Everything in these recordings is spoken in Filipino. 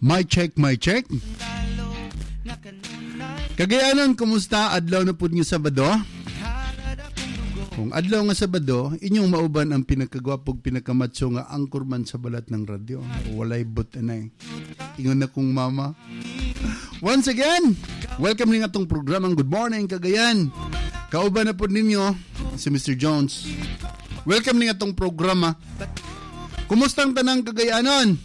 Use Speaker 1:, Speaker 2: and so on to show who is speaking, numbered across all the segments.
Speaker 1: My check. Kagayanan, kumusta? Adlaw na po niyo Sabado? Kung adlaw nga Sabado, inyong mauban ang pinakagwapog pinakamatso nga angkorman sa balat ng radyo. Walay but anay. Ingon na kong mama. Once again, welcome ning atong programang Good Morning Cagayan. Kauban na po ninyo si Mr. Jones. Welcome ning atong programa. Kumusta ang tanang Cagayanon?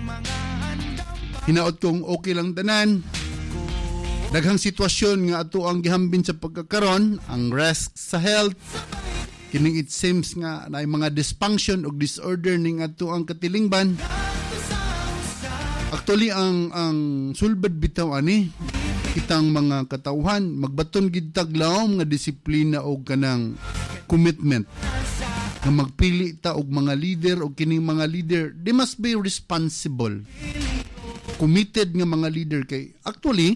Speaker 1: Hinaot kong okay lang tanan. Daghang sitwasyon nga ato ang gihambin sa pagkakaron, ang risk sa health. Kining it seems nga na mga dysfunction o disorder ning ato ang katilingban. Actually ang sulbad bitaw ani kitang mga katawhan magbaton gid taglawom nga disiplina o kanang commitment. Nga magpili ta og mga leader o kining mga leader, they must be responsible. Committed nga mga leader kay actually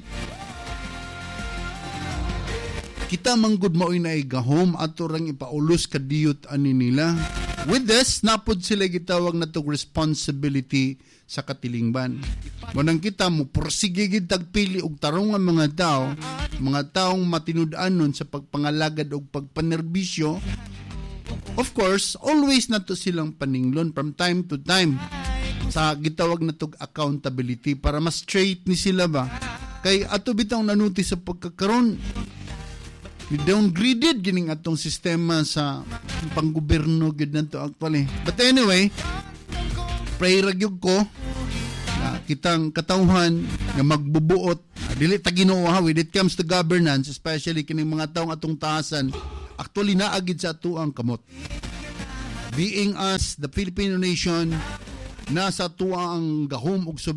Speaker 1: kita manggod maoy na igahom ato rang ipaulos kadiyot ani nila. With this, napod sila gitawag na tog responsibility sa katilingban. Munang kita mo porsige gid tagpili og tarong nga mga taong matinud-anon sa pagpangalagad og pagpanerbisyo. Of course, always nato silang paninglon from time to time sa gitawag na tog accountability para mas straight ni sila ba. Kay ato bitaw nanuti sa pagkakaron downgraded gining atong sistema sa panggobyerno gid nanto actually. But anyway, pray ragyog ko na kitang katawhan nga magbubuot dili ta Ginoo when it comes to governance, especially kining mga taong atong taasan actually naagid sa ato ang kamot. Being us the Filipino nation, nasa tuwa ang gahom og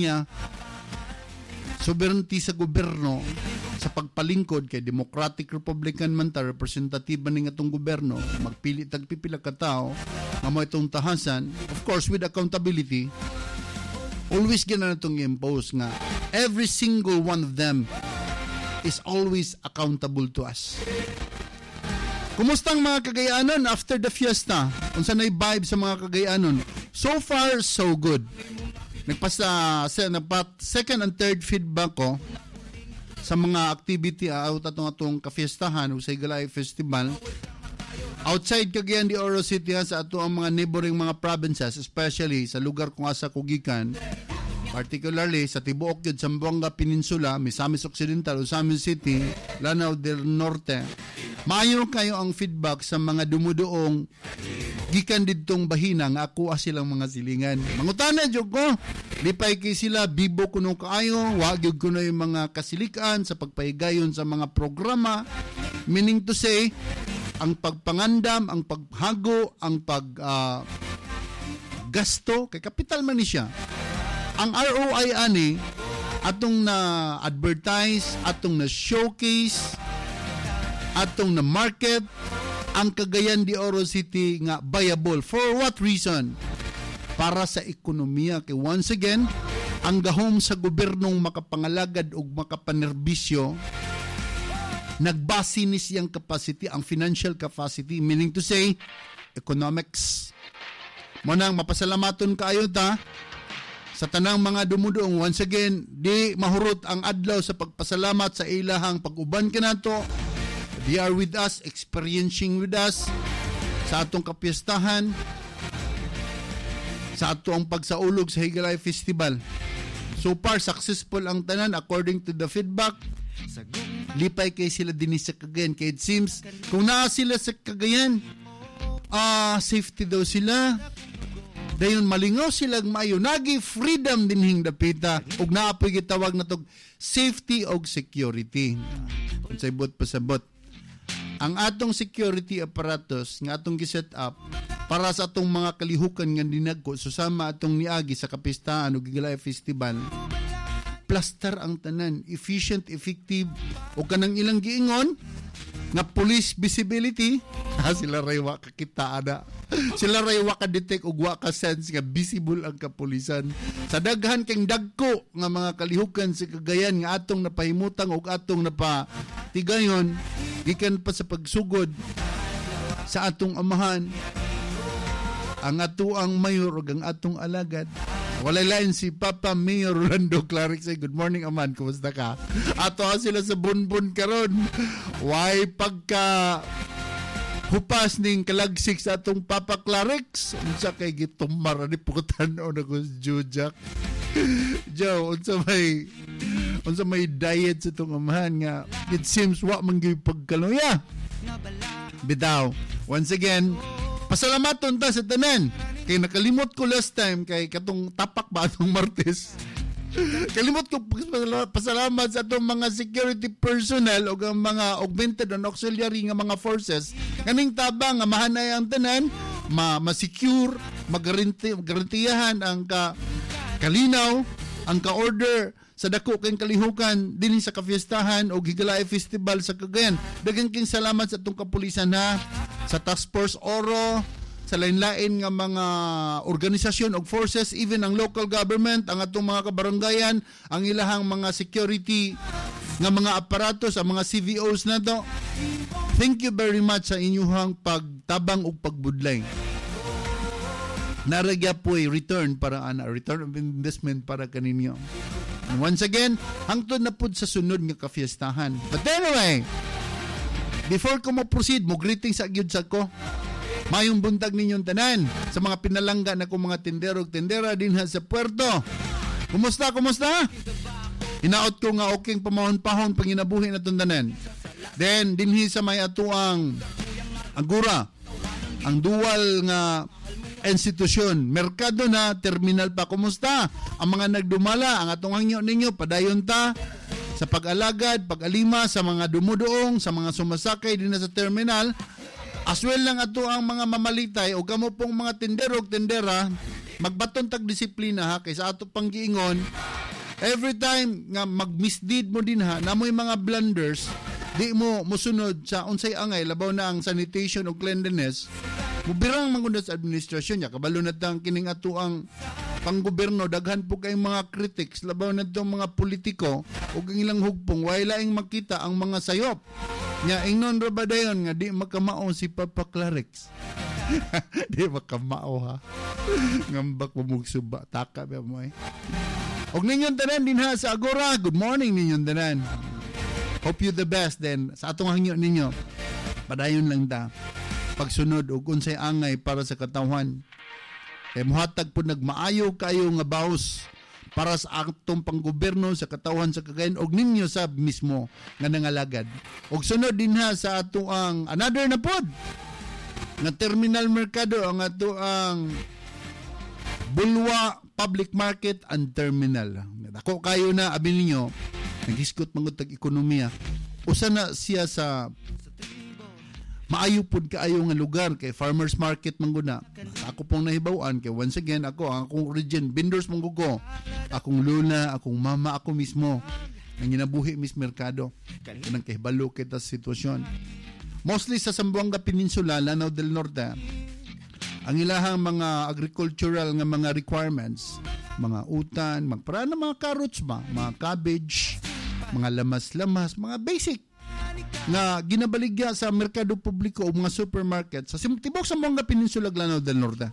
Speaker 1: sovereignty sa gobyerno sa pagpalingkod kay Democratic Republican man ta representative man ning atong gobyerno magpili tagpipila ka tawo nga mo itong tahasan, of course with accountability. Always gina natong impose nga every single one of them is always accountable to us. Kumusta ang mga Cagayanon after the fiesta? Unsa nay vibe sa mga Cagayanon? So far, so good. Second and third feedback ko sa mga activity out atong kafiestahan o sa Higalay Festival. Outside Cagayan de Oro City sa ato ang mga neighboring mga provinces, especially sa lugar kung asa kugikan, particularly sa tibuok yun, Zamboanga Peninsula, Misamis Occidental, Osamis City, Lanao del Norte. Maayo kayo ang feedback sa mga dumudoong gikan didtong bahina nga ako silang mga silingan. Mangutana jud ko, lipay kay sila bibo kuno kaayo, wag gyud kuno yung mga kasilikan sa pagpahigayon sa mga programa. Meaning to say, ang pagpangandam, ang paghago, ang gasto kay kapital man ni siya. Ang ROI ani atong na advertise, atong na showcase, atong na market ang Cagayan de Oro City nga viable. For what reason? Para sa ekonomiya. Kay once again, ang gahom sa gobyernong makapangalagad o makapanerbisyo, nagbase ni siyang capacity, ang financial capacity, meaning to say, economics. Munang mapasalamaton kaayo ta sa tanang mga dumudoong. Once again, di mahurot ang adlaw sa pagpasalamat sa ilahang pag-uban kinato. They are with us, experiencing with us sa atong kapiestahan, sa atong pagsaulog sa Higalay Festival. So far, successful ang tanan according to the feedback. Lipay kay sila din sa Cagayan. Kaya it seems, kung naa sila sa Cagayan, safety daw sila. Dayon malingaw silang maayo. Nagi freedom dinhing dapita. Ug naapoy gitawag na tog safety og security. Kung sabot pasabot. Ang atong security apparatus nga atong gi-set up para sa atong mga kalihukan nga dinagko susama atong niagi sa kapistahan ug Higalay Festival. Plaster ang tanan, efficient, effective o kanang ilang giingon nga police visibility. Sila ray wa kakita ana. Sila ray wa ka detect ug wa ka sense nga visible ang kapulisan. Sa daghan kang dagko nga mga kalihukan sa Cagayan nga atong napahimutang ug atong napatigayon gikan pa sa pagsugod sa atong amahan, ang ato ang mayor ug ang atong alagad. Walay lain si Papa Mayor Rolando Clarix. Good morning, Aman. Kumusta ka? Ato sila sa bunbun karon. Why pagka hupas ning kalagsik sa atong Papa Clarix? Unsa kay gitumar ni pukutan o nagusjujak? Joe, unsa may diet sa itong amahan nga it seems wa man gyud pagkaluya. Bitaw, once again, pasalamaton ta sa tanan. Kay nakalimot ko last time kay katong tapak ba atong Martes. Kalimot ko pasalamat sa atong mga security personnel o ang mga augmented and auxiliary nga mga forces kaning tabang nga mahanay ang tanan, ma-secure, magarantiyahan ang kalinaw, ang ka-order sa dako kayong kalihukan din sa kafiestahan o Higalay Festival sa Cagayan. Daghang king salamat sa atong kapulisan ha, sa Task Force Oro, sa lain-lain nga mga organisasyon o forces, even ang local government, ang atong mga kabaranggayan, ang ilahang mga security nga mga aparatos, ang mga CVOs na to. Thank you very much sa inyong pagtabang o pagbudlay. Naragya po'y return of investment para kaninyo. And once again, hangtod na pud sa sunod nga kafiestahan. But anyway, before ko mo-proceed, mo greeting sa gyud sa ko. Mayong buntag ninyong tanan sa mga pinalangga na kong mga tindero tindera din sa puerto. Kumusta? Inaot ko nga okay pamahon-pahon panginabuhi na tanan. Then dinhi sa may atuang Agura, ang dual nga institusyon, merkado na, terminal pa. Kumusta? Ang mga nagdumala, ang atong hangyo ninyo, padayon ta sa pag-alagad, pag-alima sa mga dumudoong, sa mga sumasakay din sa terminal. As well lang ato ang mga mamalitay o kamo pong mga tindero o tindera, magbaton tag disiplina ha, kaysa ato pang giingon, every time nga mag-misdeed mo din ha, namoy mga blunders, di mo musunod sa unsay angay, labaw na ang sanitation o cleanliness, mubirang mangunda sa administrasyon niya, kabalo na tang kining ato ang panggoberno, daghan po kayong mga critics, labaw na itong mga politiko, o ang ilang hugpong, wala laing makita ang mga sayop. Nya ingnon ra ba dayon nga di makamao si Papa Clarix. Di makamao ha. Ngambak pamugsuba taka ba mo eh. Og ninyon tanan din ha sa Agora. Good morning ninyon tanan. Hope you the best then sa atong hangyo ninyo. Padayon lang ta. Pagsunod og unsay angay para sa katawhan. Kay muhatag pud nagmaayo kayo nga baos para sa atong panggoberno sa katawhan sa Cagayan og ninyo sab mismo nga nangalagad. Og sunod din ha sa ato ang another na pod nga terminal merkado ang ato ang Bulwa Public Market and Terminal. Dako kayo na abi ninyo nagiskot mangud tag ekonomiya. Usa na siya sa maayo pud kaayo nga lugar kay farmers market mangguna. Ako pong nahibaw-an kay once again ako ang akong origin vendors manggugo. Akong lula, akong mama, ako mismo ang ginabuhi mis merkado. Kanang kahibalo kita sa sitwasyon. Mostly sa Zamboanga Peninsula, Lanao del Norte. Ang ilahang mga agricultural nga mga requirements, mga utan, para na mga carrots ba, mga cabbage, mga lamas-lamas, mga basic na ginabaligya sa merkado publiko o mga supermarket sa tibok sa Zamboanga Peninsula, Lanao del Norte.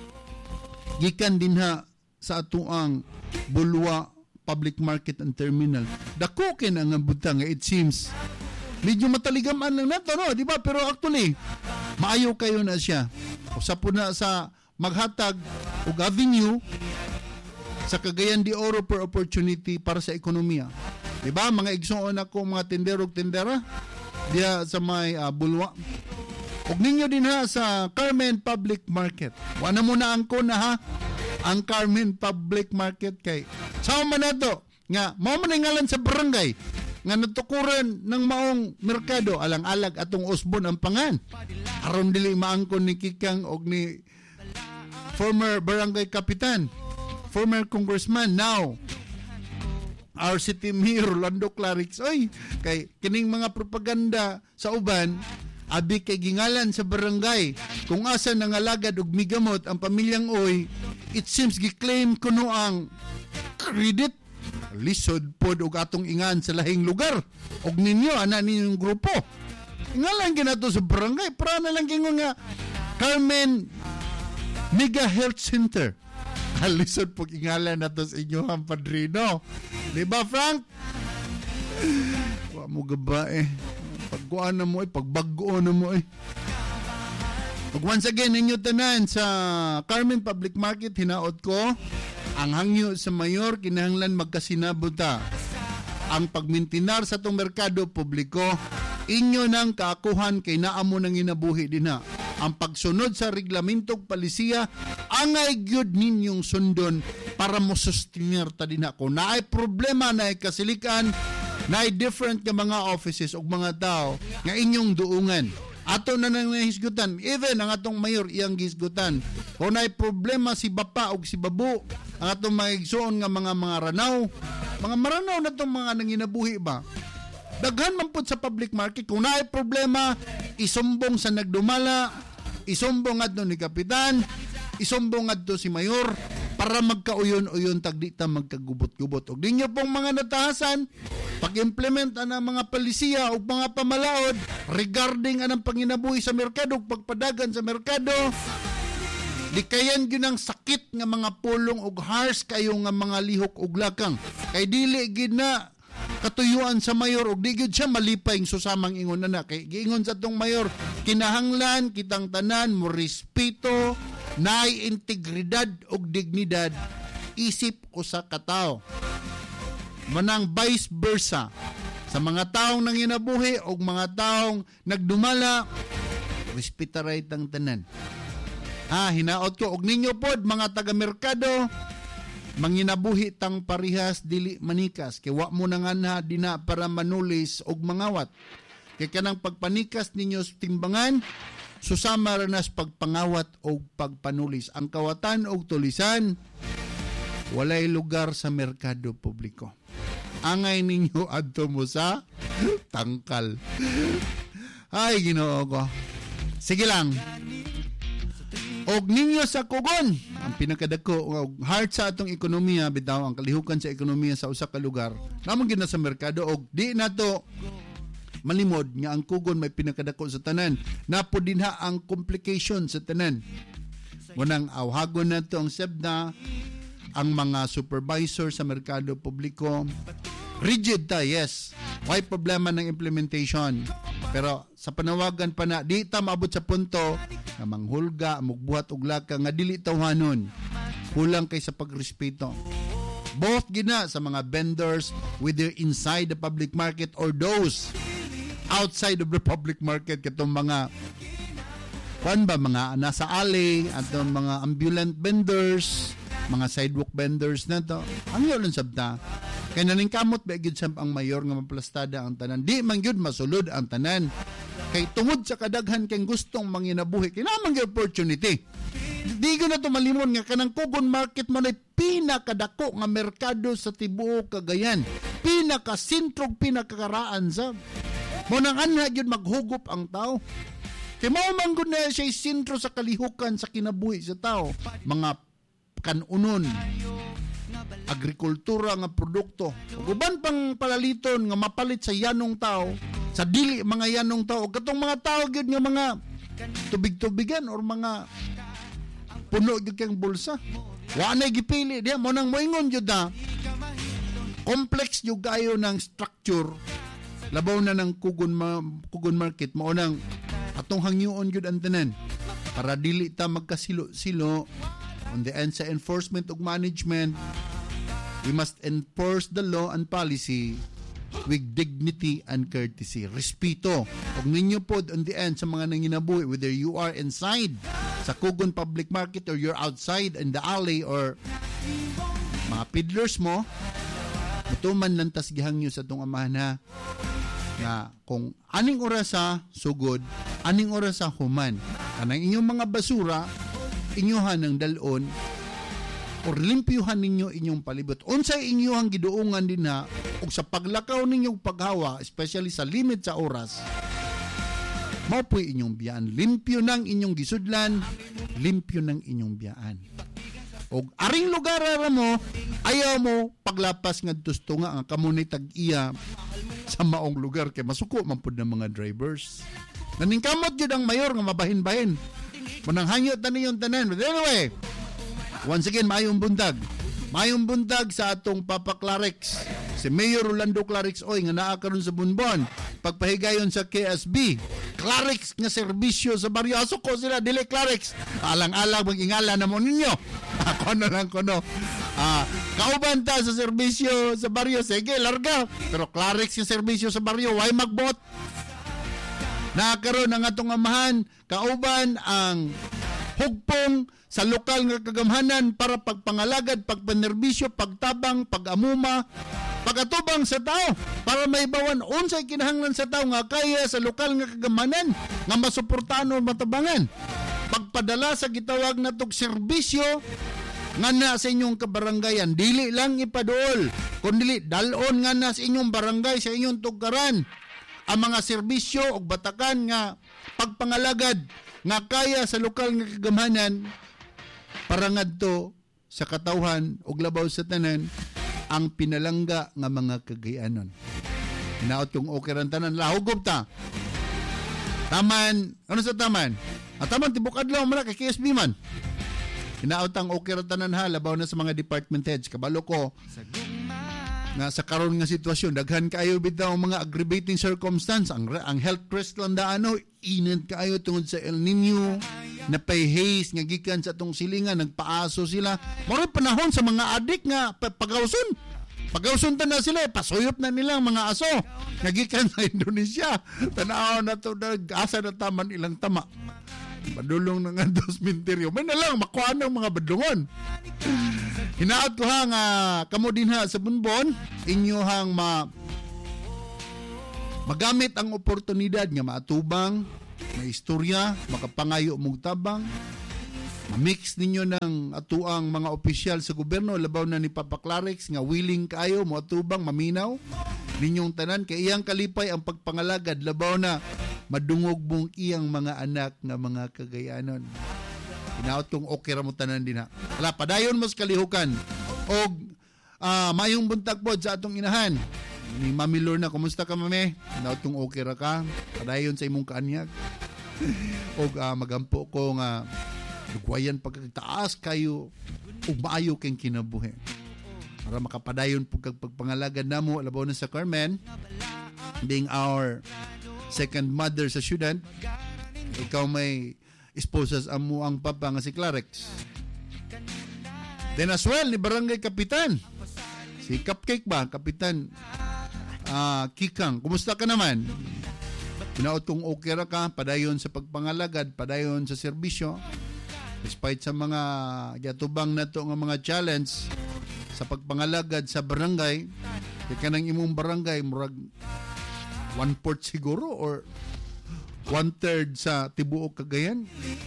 Speaker 1: Gikan din ha sa atuang Bulwa Public Market and Terminal. Dako kin ang butang nga it seems medyo mataligaman lang nato no, di ba? Pero actually maayo kayo na siya. Usa po na sa maghatag og avenue sa Cagayan de Oro per opportunity para sa ekonomiya. Di ba? Mga igsoon ako mga tindero ug tindera diya sa may Bulwa. Og ninyo din ha sa Carmen Public Market. Wala mo na angko na ha ang Carmen Public Market kay sama man nato nga mao man ngalan sa barangay nga natukuran ng maong merkado alang-alag atong usbon ang pangan aron dili maangkon ni Kikang og ni former barangay kapitan, former congressman, now our city mayor Rolando Clarix. Oy kay kining mga propaganda sa uban abi kay gingalan sa barangay kung asa nangalagad og migamot ang pamilyang Oy, it seems giklaim kuno ang credit lisod pod og atong ingan sa lahing lugar og ninyo ana ninyong grupo ingalan ginato sa barangay para na lang gingon nga Carmen Mega Health Center Kalisod pag ingalan na to sa inyohang padrino. Di ba, Frank? Wa mo gaba pagkuan na mo pagbago na mo Once again, ninyo tanan sa Carmen Public Market, hinaot ko, ang hangyo sa mayor, kinahanglan magkasinabuta. Ang pagmintinar sa itong merkado publiko, inyo nang kaakuhan kay naamo nang inabuhi din ha. Ang pagsunod sa reglamentong palisiya, angay gyud ninyong sundon para mo sustenir ta din ha. Kung naay problema, naay kasilikan, naay different ka mga offices o mga tao nga inyong duungan. Ato na nang nahisgutan, even ang atong mayor iyang gisgutan. Kung naay problema si bapa o si babu, ang atong maigsuon nga mga ranaw, mga maranaw na itong mga nanginabuhi ba? Daghan man po sa public market, kung naay problema, isumbong sa nagdumala, isumbong adto ni kapitan, isumbong adto si mayor, para magkauyon-uyon tagdita magkagubot-gubot. O di nyo pong mga natahasan, pag-implement ang mga palisiya o mga pamalaod regarding anang panginabuhi sa merkado, pagpadagan sa merkado, di kayan yun ang sakit nga mga pulong o harsh kayo nga mga lihok o lakang. Kay dili gid na katuyuan sa mayor o di gid siya malipay ng susamang ingon na. Kay giingon sa tong mayor, kinahanglan kitang tanan mo respeto, naay integridad o dignidad, isip o sa katao. Manang vice versa sa mga taong nanginabuhi o mga taong nagdumala, respetaray tang tanan. Hinaot ko og ninyo pod mga taga-merkado, manginabuhi tang parihas dili manikas, kay wa mo na nga na dina para manulis og mangawat. Kay kanang pagpanikas ninyo sa timbangan, susama ranas pagpangawat o pagpanulis. Ang kawatan o tulisan, walay lugar sa merkado publiko. Angay ninyo adto mo sa tangkal. Ay, Ginoo ko. Sige lang. Og ninyo sa kugon, ang pinakadako hard sa atong ekonomiya, bitaw ang kalihukan sa ekonomiya sa usa ka lugar, namang gina sa merkado og di nato malimod nga ang kugon may pinakadako sa tanan. Napo dinha ang complication sa tanan. Munang awhagon nato ang SEBNA, ang mga supervisor sa merkado publiko. Rigid ta, yes. May problema ng implementation. Pero sa panawagan pa na, di ta maabot sa punto na manghulga, mugbuhat og laka nga dili tawhanon. Kulang kay sa pagrespeto. Both gina sa mga vendors, whether inside the public market or those outside of the public market, katong mga mga nasa alley, atong mga ambulant vendors, mga sidewalk vendors na to. Ang yun sabta. Kaya naningkamot ba gyud sa ang mayor nga maplastada ang tanan. Di man gyud masulod ang tanan. Kay tungod sa kadaghan kay gustong manginabuhi, kinamang gyud opportunity. Di ko na to malimon nga kanang kugon market man ay pinakadako nga merkado sa tibuok Cagayan. Pinakasintrog, pinakakaraan sa mo nang anha gyud maghugop ang tao. Kay mao man gud na siya sentro sa kalihukan sa kinabuhi sa tao. Mga kanunon, agrikultura nga produkto. Uban pang palaliton nga mapalit sa yanong tao, sa dili mga yanong tao, katong mga tao gyud nga mga tubig-tubigan or mga puno gyud kang bulsa. Wa na gipili diya mo nang moingon gyud na complex gyud kayo ng structure. Labaw na ng kugon market mo nang atong hangyoon gyud ang tanan para dili ta magkasilo-silo. On the end sa enforcement ug management, we must enforce the law and policy with dignity and courtesy. Respeto. Ug ninyo pod on the end sa mga nanginabuhi, whether you are inside sa kugon public market or you're outside in the alley or mga peddlers mo, mutuman lang tas gihangyo sa tong amahan na nga kung aning oras sa sugod, aning oras sa human, kanang inyong mga basura inyohan ng dalon or limpyuhan ninyo inyong palibot. Unsay inyohang giduungan din na ug sa paglakaw ninyong paghawa, especially sa limit sa oras, mao po'y inyong biyaan. Limpyo ng inyong gisudlan, limpyo ng inyong biyaan. Og aring lugar ara mo, ayaw mo paglapas ngadto nga ang kamunay tag-iya sa maong lugar kay masuko man pud ng mga drivers. Naningkamot jud ang mayor nga mabahin-bahin. Munang hangyo tani yung tanan. But anyway, Once again, mayong bundag. Mayong bundag sa atong Papa Clarex. Si Mayor Rolando Clarex Oy nga naa karon sa Bunbon. Pagpahigayon sa KSB. Clarex nga serbisyo sa baryo. Aso ko sila, dili Clarex. Alang-alang mag-ingala na mo ninyo. Ako na lang ko no. Kauban ta sa serbisyo sa baryo. Sige, larga. Pero Clarex nga serbisyo sa baryo, why magbot? Nakaroon ang atong amahan. Kauban ang hugpong sa lokal nga kagamhanan para pagpangalagad, pagpanerbisyo, pagtabang, pagamuma, pagatubang sa tao para maibawan unsay kinahanglan sa tao nga kaya sa lokal nga kagamhanan nga masuportahan o matabangan. Pagpadala sa gitawag na tog serbisyo nga na sa inyong kabarangayan, dili lang ipaduol, kundi dalon nga na sa inyong barangay, sa inyong tugaran ang mga serbisyo o batakan nga pagpangalagad nga kaya sa lokal nga kagamhanan para ngadto sa katawhan ug labaw sa tanan ang pinalangga nga mga kagayanon. Hinaot kong okay ran tanan, lahugob ta. Taman, ano sa taman? Taman tibok adlaw man kay KSB man. Hinaot ang okay ran tanan ha, labaw na sa mga department heads. Kabalo ko nga sa karon nga sitwasyon, daghan kaayo bitaw mga aggravating circumstance. Ang health risk lang daano, init kaayo tungod sa El Nino. Napay haze nga gikan sa atong silingan, nagpaaso sila. Mao panahon sa mga adik nga pagawson. Pagawson ta na sila, pasuyop na nila mga aso nga gikan sa Indonesia. Tanaw na to, asa na taman ilang tama. Padulong na nga dos minteryo. May na lang makuha ng mga badungon. Hinaot ko ha nga kamo din ha sa Bunbon, inyohang magamit ang oportunidad nga maatubang, maistorya, makapangayo mong tabang, ma-mix ninyo ng atuang mga opisyal sa gobyerno, labaw na ni Papa Clarex nga willing kayo mo atubang, maminaw ninyong tanan kay iyang kalipay ang pagpangalagad, labaw na madungog mong iyang mga anak nga mga kagayanon. Hinaot kong okay ra mo tanan din ha. Wala, padayon mo sa kalihukan og mayong buntag po sa atong inahan ni Mami Lorna. Kumusta ka, Mami? Hinaot kong okay ra ka. Padayon sa imong kaanyag. Og magampo ko nga dugwayan pagkataas kayo ug maayo kang kinabuhi. Para makapadayon po kag pagpangalagad namo labaw na sa Carmen, being our second mother sa syudad. Ikaw may esposas amo ang papa nga si Clarex. Then as well ni Barangay Kapitan si Cupcake ba, Kapitan Kikang. Kumusta ka naman? Pinaot kong okay ra ka, padayon sa pagpangalagad, padayon sa serbisyo despite sa mga yatubang na to nga mga challenge sa pagpangalagad sa barangay. Kaya ka ng imong barangay murag 1/4 siguro or 1/3 sa tibuok Cagayan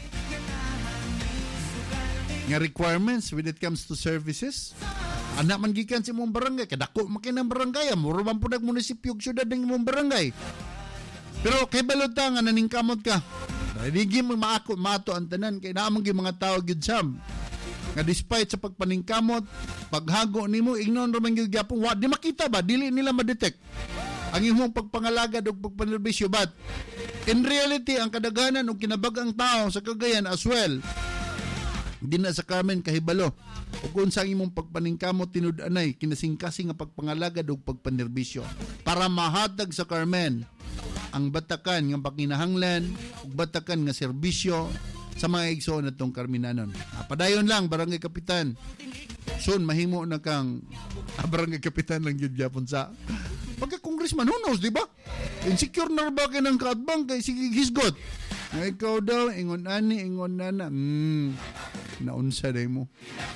Speaker 1: nga requirements when it comes to services. Anak man gikan sa imong barangay, kadako makinang barangay, muro man po nag-munisipyo syudad ng imong barangay. Pero kay balota nga naningkamot ka, hindi mo maato ang tanan, kay naamang mga tao gyud sam nga despite sa pagpaningkamot, paghago nimo, ignon ra man gyud gyapon, wa di makita ba, dili nila ma-detect ang imong pagpangalagad o pagpanerbisyo. But in reality, ang kadaghanan o kinabagang tao sa Cagayan as well, hindi na sa Carmen kahibalo. O kung sa imong pagpaningkamot tinud-anay, kinasingkasing nga pagpangalagad o pagpanerbisyo para mahatag sa Carmen ang batakan nga pakinahanglan o batakan nga serbisyo sa mga igsoon natong Carminanon. Padayon lang, Barangay Kapitan. Soon, mahimo na kang Barangay Kapitan lang yun yapon sa pagka-congressman, who knows, di ba? Insecure na ba kayo ng kaatbang kay sige hisgot? Ikaw daw, ingon ani, ingon nana. Naunsa day mo.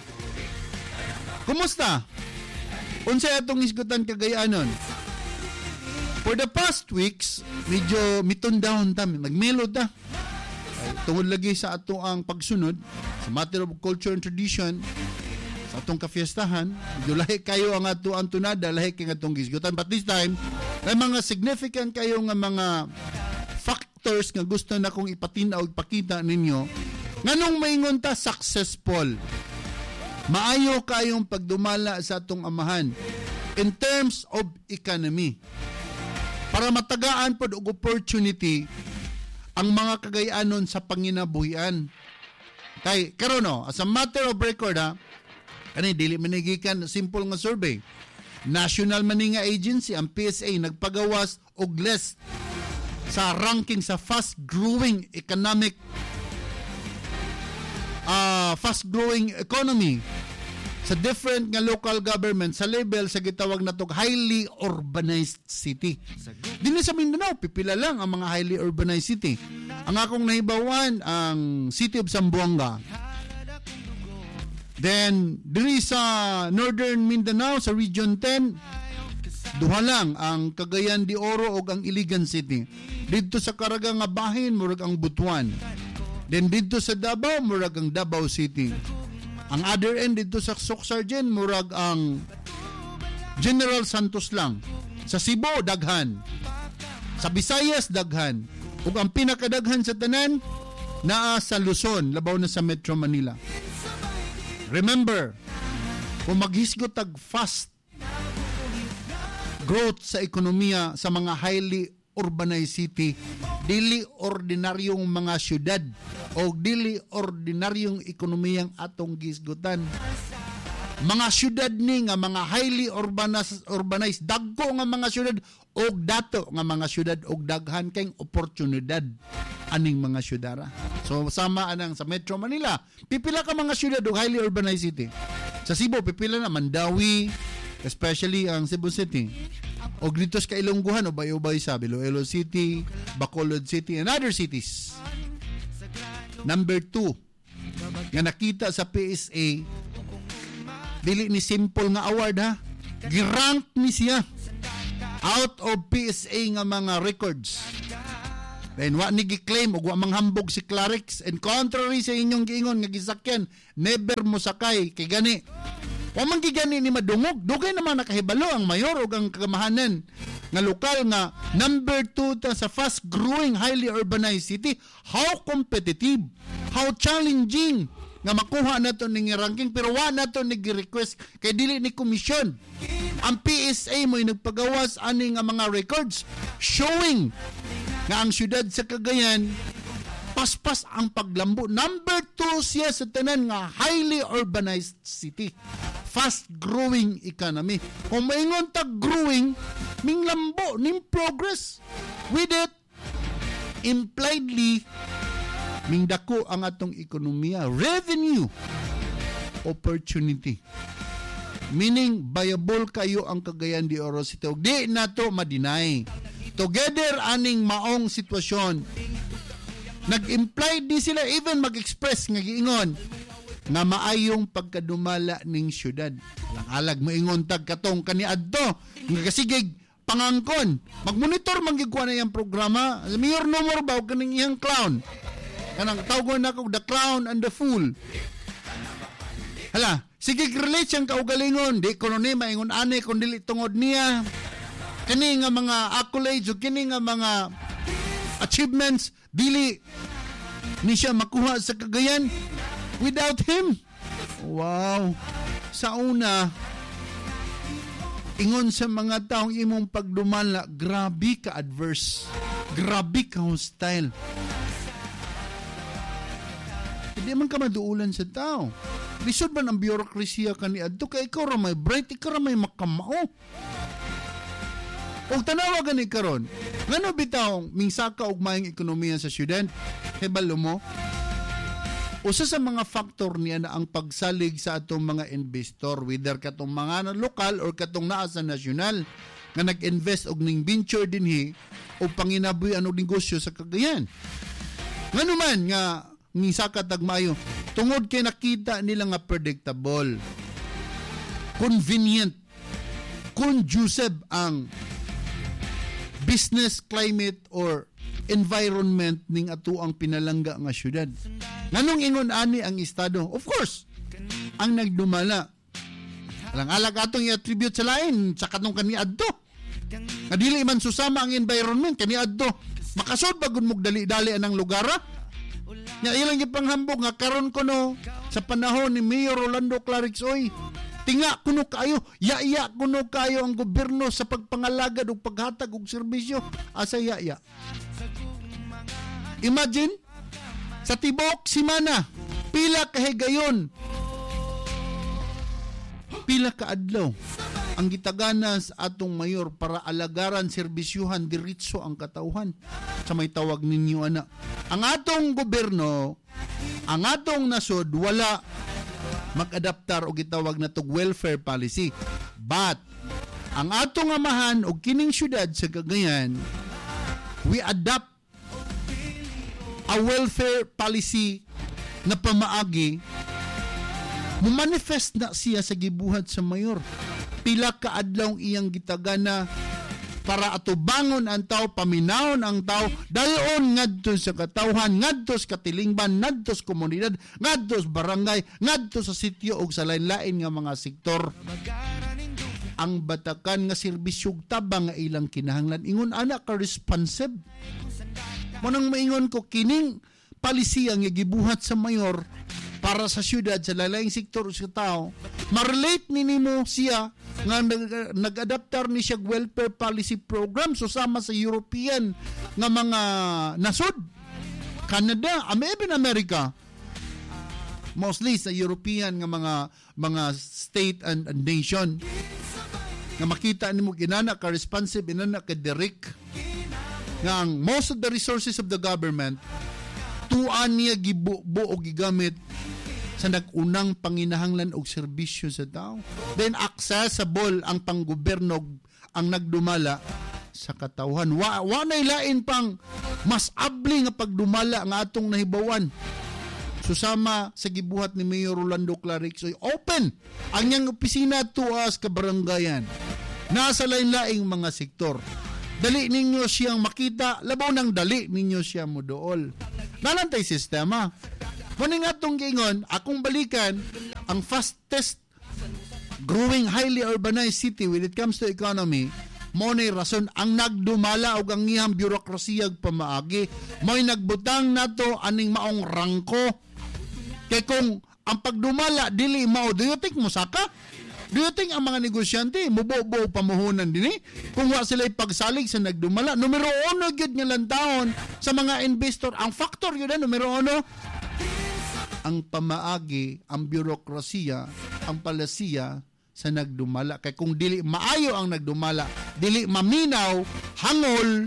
Speaker 1: Kumusta? Unsay atong hisgotan Cagayanon? For the past weeks, medyo mitundahon ta, nagmelo ta. Tungod lagi sa ato ang pagsunod sa matter of culture and tradition sa atong kafiestahan, medyo lahi kayo ang ato ang tunada, lahi kayo ang atong gisgutan. But this time, may mga significant kayo nga mga factors nga gusto na kong ipatinaw o ipakita ninyo. Nganong maingon ta successful? Maayo kayong pagdumala sa atong amahan in terms of economy. Para matagaan pod og opportunity ang mga Cagayanon sa panginabuhian. Kay karon no, as a matter of record kani dili manigikan simple nga survey. National maninga agency ang PSA nagpagawas og list sa ranking sa fast-growing economy sa different nga local government sa level sa gitawag natong highly urbanized city. Dinhi sa Mindanao pipila lang ang mga highly urbanized city. Ang akong nahibawan ang City of Zamboanga. Then diri sa Northern Mindanao sa Region 10 duha lang ang Cagayan de Oro ug ang Iligan City. Dito sa Caraga nga bahin murag ang Butuan. Then dito sa Davao murag ang Davao City. Ang other end dito sa Socsargen murag ang General Santos lang. Sa Cebu daghan. Sa Visayas daghan. Ug ang pinakadaghan sa tanan naa sa Luzon, labaw na sa Metro Manila. Remember, kung maghisgot tag fast growth sa ekonomiya sa mga highly urbanized city, dili ordinaryong mga syudad o dili ordinaryong ekonomiyang atong gisgutan. Mga syudad ni nga mga highly urbanized dagko nga mga syudad og dato nga mga syudad og daghan kayong oportunidad aning mga syudara. So sama anang sa Metro Manila, pipila ka mga syudad og highly urbanized city. Sa Cebu pipila na Mandawi, especially ang Cebu City. O dito sa Ilongguhan o Bayobay sa Iloilo City, Bacolod City, and other cities. Number 2, nga nakita sa PSA, dili ni simple nga award girank ni siya out of PSA nga mga records. Then wa ni gi-claim ug wa manghambog si Clarix, and contrary sa inyong giingon nga gisakyan, never mo sakay kay gani. Wa man gigani ni madungog, dugay naman nakahibalo ang mayor ug ang kagamahanan nga lokal nga number 2 ta sa fast-growing highly urbanized city. How competitive, how challenging nga makuha nato ning ranking, pero wa nato ni request kay dili ni komisyon. Ang PSA mo'y nagpagawas ani nga mga records showing nga ang syudad sa Cagayan paspas ang paglambo. Number 2 siya sa tanan nga highly urbanized city. Fast-growing economy. Kung maingon tag growing, ming lambo, ning progress. With it, impliedly, ming dako ang atong ekonomiya. Revenue, opportunity. Meaning, viable kayo ang Cagayan de Oro City. Di na to ma-deny. Together, aning maong sitwasyon, nag-imply di sila even mag-express nga giingon nga maayong pagkadumala ning syudad. Alag mo ingon tag katong kaniadto nga kasigig pangangkon. Magmonitor man gid ko na yang programa. Mayor no more ba kaning iyang clown. Kanang tawgon nako the clown and the fool. Hala, sige relate siyang kaugalingon, di ko ni maingon ani kun dili tungod niya. Kini nga mga accolades o kini nga mga achievements dili ni siya makuha sa Cagayan without him. Wow. Sa una, ingon sa mga taong imong pagdumala, grabe ka adverse, grabe ka hostile. Hindi man ka maduulan sa tao. Lisod man ang bureaucracy kani adto kay ikaw ra may bright, ikaw ra may makamao. Og tanawa gani karon, ngano bitaw mingsaka og maayong ekonomiya sa syudad? Hebalo mo? Usa sa mga faktor niya na ang pagsalig sa atong mga investor, whether katong mga lokal or katong naa sa nasyonal nga nag-invest og ning venture dinhi o panginabuhi og negosyo sa Cagayan. Ngano man nga mingsaka tag maayo tungod kay nakita nila nga predictable, convenient, conducive ang business climate or environment ning ato ang pinalangga nga syudad. Nganong ingon ani ang estado? Of course, ang nagdumala. Alang-alag atong i-attribute sa lain sa katong kaniadto. Nga dili man susama ang environment kaniadto. Makasod bagud mog dali-dali anang lugar. Nya ilang gipanghambog nga karon kuno sa panahon ni Mayor Rolando Clarix, oy, tinga kuno kayo, ya kuno kayo ang gobyerno sa pagpangalagad ug paghatag og serbisyo. Asa ya. Imagine, sa tibok simana, Pila kahigayon, pila ka adlaw ang gitagana sa atong mayor para alagaran, serbisyuhan, diritso ang katauhan. Sa may tawag ninyo, ana. Ang atong gobyerno, ang atong nasod, wala mag-adaptar o gitawag na tog welfare policy. But, ang atong amahan o kining syudad sa Cagayan, we adopt a welfare policy na pamaagi, mumanifest na siya sa gibuhat sa mayor. Pila ka adlaw iyang gitagana para ato bangon ang tao, paminawon ang tao, dayon ngadto sa katawhan, ngadto sa katilingban, ngadto sa komunidad, ngadto sa barangay, ngadto sa sitio o sa lain-lain nga mga sektor. Ang batakan nga serbisyog tabang nga ilang kinahanglan, ingon anak ka responsive. Munang maingon ko, kining palisiya nga gibuhat sa mayor para sa syudad, sa lalayang sektor sa tao, ma-relate nimo siya nga nag-adaptar ni siya welfare policy program susama sa European nga mga nasod, Canada, even America, mostly sa European nga mga state and nation, nga makita nimo ginana ka responsive, inana ka direct nga ang most of the resources of the government tuan niya gibuo o gigamit sa nag-unang panginahanglan og serbisyo sa tao. Then accessible ang panggobyerno ang nagdumala sa katawhan. Wa nay lain pang mas abli nga pagdumala nga atong nahibawan. Susama sa gibuhat ni Mayor Rolando Clarix, open ang niyang opisina tuas ka barangayan. Nasa lain-laing mga sektor. Dali ninyo siyang makita, labaw nang dali ninyo siya modool. Nalantay sistema. Kuning atong gingon, akong balikan, ang fastest growing highly urbanized city when it comes to economy, mo nay rason ang nagdumala og ang iyang bureokrasiyag pamaagi, mo'y nagbutang nato aning maong rangko. Kay kung ang pagdumala dili mao, do you think musaka? Do you think ang mga negosyante mubo-bo pamuhunan dinhi kung wa sila pagsalig sa nagdumala? Numero 1 gyud nga lantawon sa mga investor, ang factor yun na numero 1, ang pamaagi, ang bureaukrasiya, ang palasiya sa nagdumala. Kay kung dili maayo ang nagdumala, dili maminaw, hangol,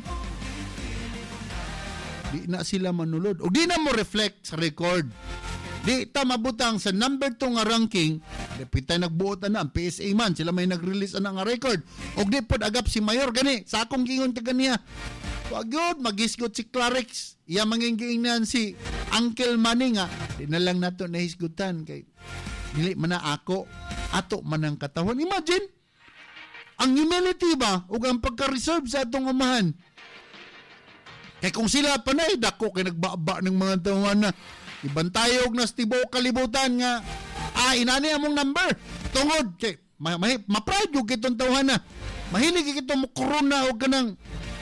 Speaker 1: di na sila manulod. O di na mo reflect sa record. Di ta mabutang sa number 2 nga ranking, depita nagbuot na ang PSA man, sila may nag-release na nga record. O di pod agap si Mayor gani, sa akong gingon ka ganiya. Wag magisgot si Clarix. Iya manginggiingnan si Uncle Manny nga. Di na lang nato nahisgutan kay dili man na ako ato man ang katawhan. Imagine ang humility ba ug ang pagka-reserve sa atong amahan. Kay kung sila pa na dako kay nagbaba ng mga tawhan na ibantayog na stibo kalibutan nga inani among number tungod kay ma-pride yung kitong tawhan na mahilig kitong corona o kanang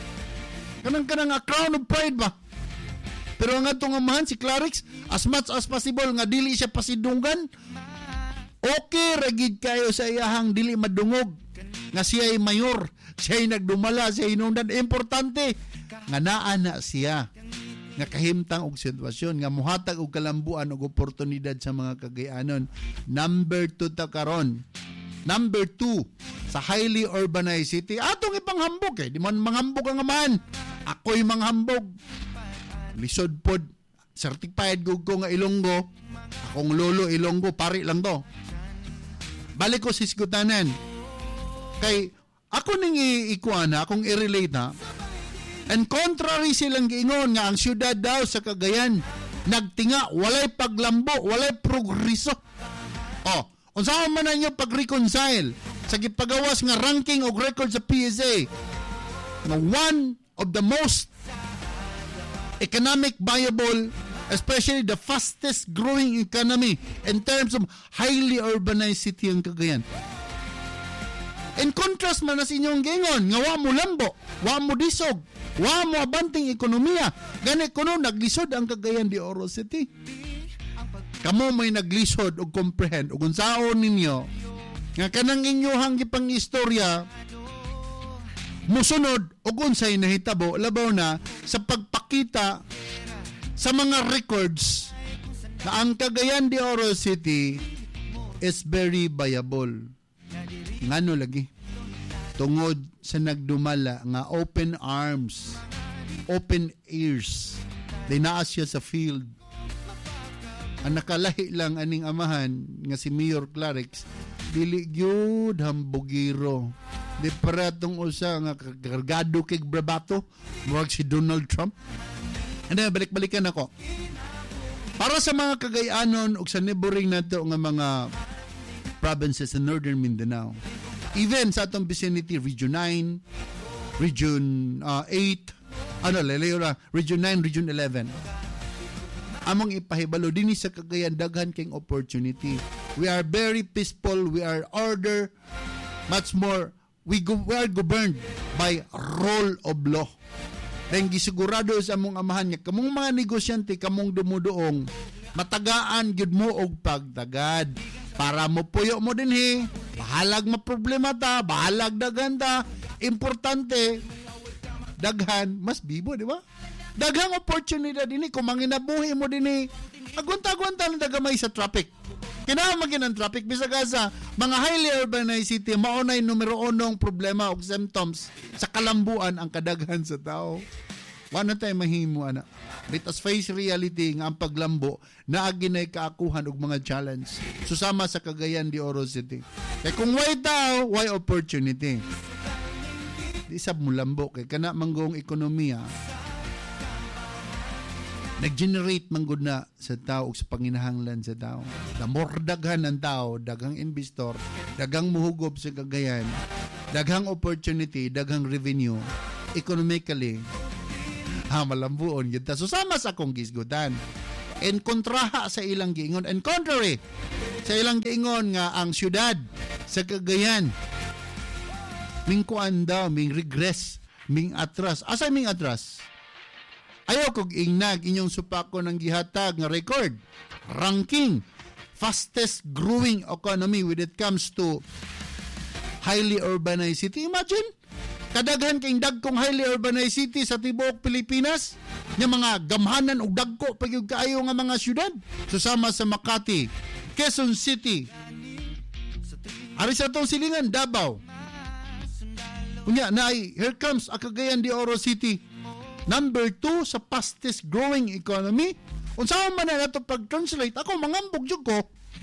Speaker 1: a crown of pride ba. Pero ang atong amahan si Clarix, as much as possible nga dili siya pasidunggan, okay ragid kayo sa iyahang dili madungog nga siya ay mayor, siya ay nagdumala, siya ay inundan. Importante nga naa na siya nga kahimtang og sitwasyon nga muhatag og kalambuan og oportunidad sa mga Cagayanon. Number 2 ta karon. Number 2 sa highly urbanized city. Atong ipanghambog di man manghambog ang amahan. Ako'y manghambog. Lisod pod. Certified ko nga Ilonggo. Akong lolo Ilonggo, pari lang to. Balik ko sa Iskutanan. Kay ako ning ikuana, akong i-relate na. And contrary silang giingon nga ang syudad daw sa Cagayan nagtinga, walay paglambo, walay progreso. Unsa man ninyo pag-reconcile sa gipagawas nga ranking og record sa PSA nga one of the most economic viable, especially the fastest growing economy in terms of highly urbanized city ang Cagayan. In contrast man sa inyong gingon nga wa mo lambo, wa mo disog, wa mo abanting ekonomiya, gani kuno naglisod ang Cagayan de Oro City. Kamo may naglisod o comprehend o unsaon ninyo nga kanang inyohang gipang istorya musunod o unsay nahitabo labaw na sa pagpakita sa mga records na ang Cagayan de Oro City is very viable. Ngano lagi? Tungod sa nagdumala nga open arms, open ears. Di naa siya sa field. Ang nakalahi lang aning amahan nga si Mayor Clarix, dili gyud hambugiro. Di para tong usa nga kargado kay brabato, murag si Donald Trump. Ano, balik-balikan ako. Para sa mga Cagayanon ug sa neighboring nato nga mga provinces sa Northern Mindanao, even sa atong vicinity, Region 9, Region 8, Region 9, Region 11, among ipahibalo din sa Cagayan, daghan kayong opportunity. We are very peaceful, we are order, much more, we are governed by rule of law. Dahil gisigurado sa among amahan nga, kamong mga negosyante, kamong dumudoong, matagaan gyud mo og pagtagad. Para mo puyo mo din bahalag maproblema ta, bahalag daghan ta. Importante, daghan, mas bibo, di ba? Daghang opportunity din kung manginabuhi mo din agwanta-agwanta na dagamay sa traffic. Kinamagin ang traffic bisag sa mga highly urbanized city, maunay numero 1 problema o symptoms sa kalambuan ang kadaghan sa tao. Wala tayo mahimo, ana. Let us face reality nga ang paglambo na aginay kaakuhan og mga challenge. Susama sa Cagayan de Oro City. Kaya kung why tao, why opportunity? Di sab mo lambo kay kana manggong ekonomiya nag-generate manggod na sa tao sa panginahanglan sa tao. Na more daghan ang tao, daghang investor, daghang muhugob sa Cagayan, daghang opportunity, daghang revenue, economically, malambuon yun ta. So, sama sa akong gisgutan. And kontraha sa ilang giingon, and contrary sa ilang giingon nga ang syudad sa Cagayan, ming kuan daw, ming regress, ming atras. Asa ming atras? Ayaw kog ingnag inyong supako ng gihatag nga record, ranking, fastest growing economy when it comes to highly urbanized city. Imagine, kadaghan kayong dagkong highly urbanized city sa tibuok Pilipinas, nga mga gamhanan o dagko pagyug kaayo nga mga syudad. Susama sa Makati, Quezon City, ari sa itong silingan, Davao. Kunya, here comes a Cagayan de Oro City. Number 2 sa fastest growing economy. Unsa man na nato pag-translate, ako mangambog jud ko.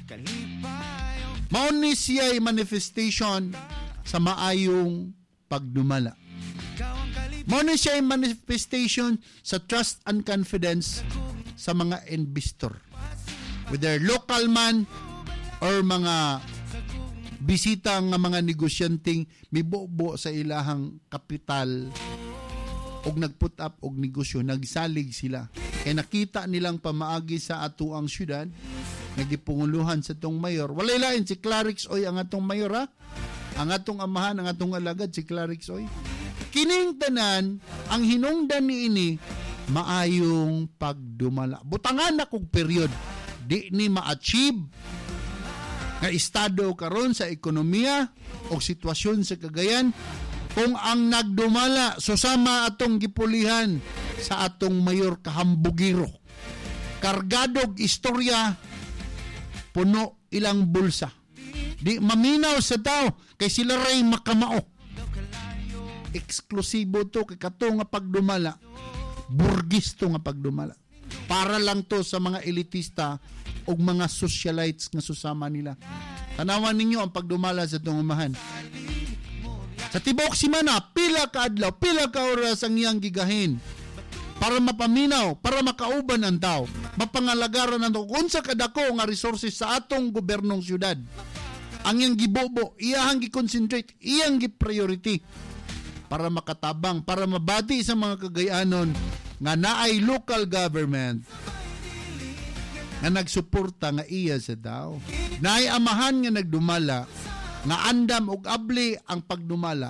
Speaker 1: Mao ni siya manifestation sa maayong pagdumala. Mao ni siya manifestation sa trust and confidence sa mga investor. Whether local man or mga bisita nga mga negosyanteng mibobo sa ilahang kapital og nag-put up og negosyo, nagsalig sila. Kaya nakita nilang pamaagi sa ato ang syudad, nagipunguluhan sa tong mayor. Walay lain si Clarix Oy ang atong mayor, ha? Ang atong amahan, ang atong alagad si Clarix Oy. Kining tanan, ang hinungdan ni ini, maayong pagdumala. Butangan na kong period, di ni ma-achieve nga estado karon sa ekonomiya o sitwasyon sa Cagayan, kung ang nagdumala susama atong gipulihan sa atong mayor kahambugiro. Kargadog istorya, puno ilang bulsa. Di maminaw sa tao kay sila ray makamao. Eksklusibo to kay kato nga pagdumala. Burgis to nga pagdumala. Para lang to sa mga elitista o mga socialites nga susama nila. Tanawan ninyo ang pagdumala sa itong umahan. Sa tibok simana, pila ka adlaw, pila ka oras ang iyang gigahin para mapaminaw, para makauban ang tao, mapangalagaran ang tao, unsa kadako nga resources sa atong gobernong syudad. Ang iyang gibobo, iyang gi-concentrate, iyang gi-priority para makatabang, para mabati sa mga Cagayanon nga naay local government nga nagsuporta nga iya sa tao. Naay amahan nga nagdumala, nga andam og abli ang pagdumala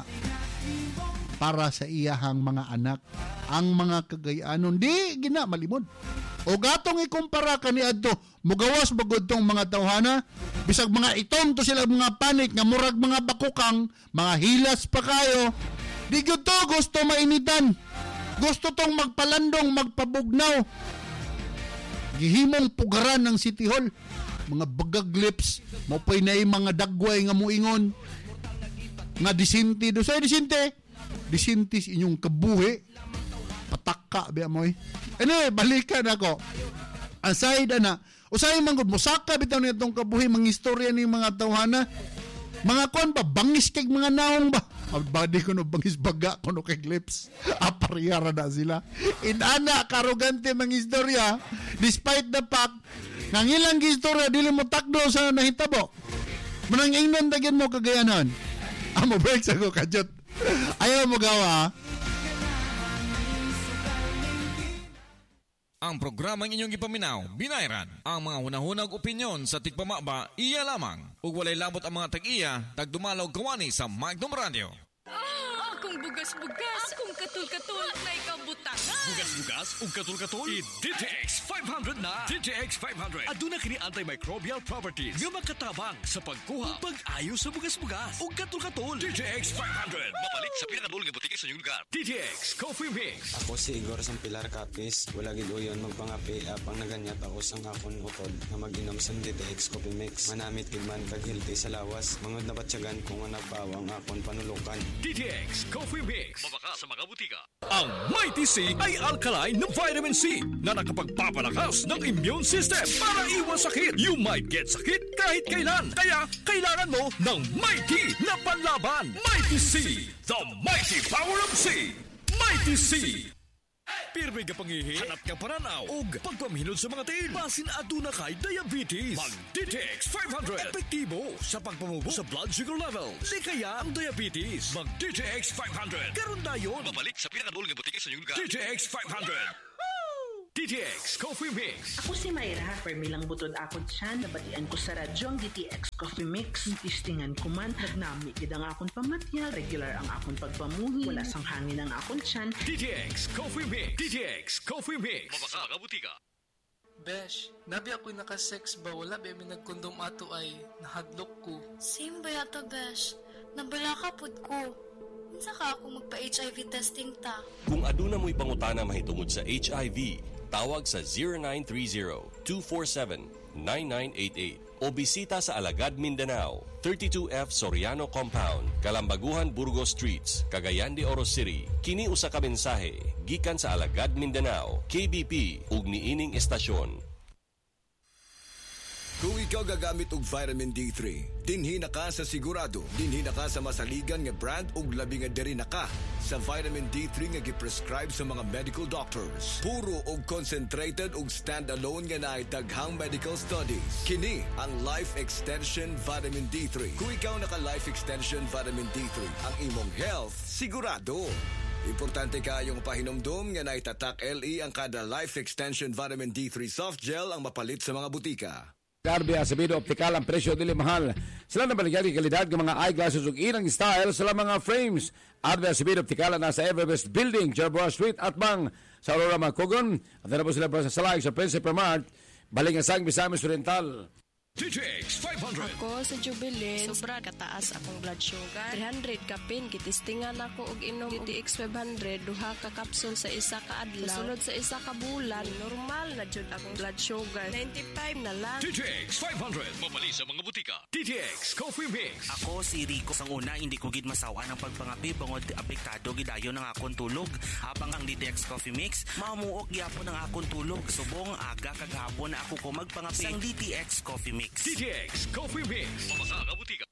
Speaker 1: para sa iyahang mga anak. Ang mga Cagayanon di gina malimod. O gatong ikumpara kaniadto, mugawas bagod tong mga tawhana, bisag mga itom to sila mga panik nga murag mga bakukang, mga hilas pa kayo. Di gyud to gusto mainitan. Gusto tong magpalandong, magpabugnaw. gihimong pugaran ng City Hall. Mga bagaglips, mapay na mga dagway nga muingon nga disinti. Do say disinti? Disinti inyong kabuhi. Pataka biya mo. Anyway, balikan ako. Aside na, usay manggod mo saka bitaw nitong kabuhi mga istorya ni mga tawhana. Mga kon ba bangis kay mga naong ba? Badi ko no bangis baga ko no kay lips. Apariyara na sila. Inana karugante mga istorya despite the fact nga ilang istorya dili mo takdo sa nahitabo. Manang ingnon tagyan mo kagayanan. Amo break sa ko kajot. Ayaw mo gawa.
Speaker 2: Ang programang inyong ipaminaw, binayran. Ang mga hunahunag opinyon sa tigpamaba, iya lamang. Ug walay labot ang mga tag-iya, tagdumalaw kawani sa Magnum Radio.
Speaker 3: Akong bugas-bugas, akong katul-katul, na ikaw butangan.
Speaker 4: Bugas-bugas ug katul-katul, i-DTX 500 na. DTX 500 aduna kini antimicrobial properties nga makatabang sa pagkuha ug pag-ayo sa bugas-bugas ug katul-katul. DTX 500 mapalit sa pinakadulong nga butike sa inyong lugar. DTX Coffee Mix.
Speaker 5: Ako si Igor Sampilar Capis. Wala gid uyon magpangapi apang naganyat ako sang akon utod na mag-inom sa DTX Coffee Mix. Manamit gid man kag healthy sa lawas. Mangod na batyagan kung nga nagpawang akon panulukan.
Speaker 4: DTX Coffee Mix. Mabaka sa mga butika. Ang Mighty C ay alkaline ng vitamin C na nakapagpapalakas ng immune system para iwas sakit. You might get sakit kahit kailan. Kaya kailangan mo ng Mighty na panlaban. Mighty C, the mighty power of C. Mighty C. Pirmi ka pangihi, hanap ka paranaw, ug pagpaminod sa mga tiil. Basin aduna kay diabetes. Mag-DTX 500. Epektibo sa pagpamubo sa blood sugar level. Likaya ang diabetes. Mag-DTX 500. Karon dayon. Mabalik sa pinakadulong nga butike sa inyong lugar. DTX 500. DTX Coffee Mix.
Speaker 6: Ako si Mayra, permilang butod akon siya, nabatian ko sa radyo ang DTX Coffee Mix. Tistingan ko man, nagnami gid ang akon pamatyag, regular ang akon pagpamuhi, wala sang hangin ang akon tiyan.
Speaker 4: DTX Coffee Mix. DTX Coffee Mix. Mabaka mga butika.
Speaker 7: Besh, nabi ako'y nakasex ba? Wala ba may nagkondom ato ay nahadlok ko.
Speaker 8: Same ba yata, Besh? Nabalakapod ko. Minsa ka ako magpa-HIV testing ta.
Speaker 9: Kung aduna mo'y pangutana mahitungod sa HIV, tawag sa 0930-247-9988 o bisita sa Alagad, Mindanao, 32F Soriano Compound, Kalambaguhan, Burgos Streets, Cagayan de Oro City. Kini usa ka mensahe gikan sa Alagad, Mindanao, KBP ug niining estasyon.
Speaker 10: Kung ikaw gagamit og vitamin D3, dinhi na ka sa sigurado, dinhi na ka sa masaligan nga brand ug labi nga diri na ka sa vitamin D3 nga giprescribe sa mga medical doctors. Puro og concentrated ug standalone nga naay daghang medical studies. Kini ang Life Extension Vitamin D3. Kung ikaw naka Life Extension Vitamin D3, ang imong health sigurado. Importante kayong pahinomdom nga naitatak LE ang kada Life Extension Vitamin D3 Soft Gel ang mapalit sa mga butika.
Speaker 11: Darby Acevedo Optical, ang presyo dili mahal. Sila na baligyan ng kalidad ng mga eyeglasses ug inang style sa mga frames. Darby Acevedo Optical nasa Everbest Building, Jerboa Street at bang sa Aurora Magcogon. At na po sila sa Salay sa Principe Mart, Balingasang, Misamis Oriental.
Speaker 4: DTX 500.
Speaker 3: Ako sa Jubilee, sobra kataas akong blood sugar. 300 kapin, kitistingan ako og inom DTX 500, duha ka kapsul sa isa ka adlaw. Sunod sa isa ka bulan, normal na jud akong blood sugar. 95 na lang.
Speaker 4: DTX 500. Mabali sa mga butika. DTX Coffee Mix.
Speaker 12: Ako si Rico. Sang una, hindi ko gid masawa ng pagpangapi bangod apektado gidayo ng akong tulog. Habang ang DTX Coffee Mix, mamuok gyapon ang akong tulog. Subong aga kagahapon na ako ko magpangapi sang DTX Coffee Mix.
Speaker 4: DTX Coffee Mix. Mabasa ka butika.